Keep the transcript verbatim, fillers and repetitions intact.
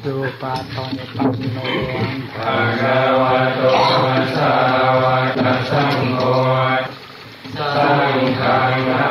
สุปาตนิปันโนภะคะวะโตสาวกสังโฆสังฆังนา